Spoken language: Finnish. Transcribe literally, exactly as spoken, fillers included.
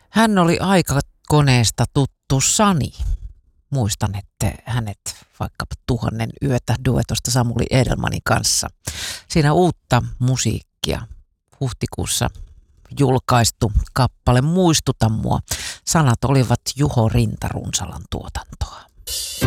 Hän oli aikakoneesta tuttu Sani. Muistan, että hänet vaikkapa Tuhannen yötä duetosta Samuli Edelmanin kanssa. Siinä uutta musiikkia huhtikuussa julkaistu kappale Muistuta mua. Sanat olivat Juho Rintarunsalan tuotantoa.